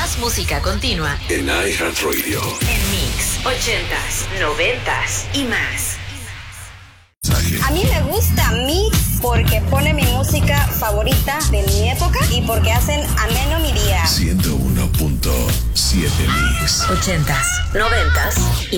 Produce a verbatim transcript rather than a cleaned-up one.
Más música continua en iHeartRadio. En Mix, ochentas, noventas y más. A mí me gusta Mix porque pone mi música favorita de mi época y porque hacen ameno mi día. ciento uno punto siete Mix. Ochentas, noventas y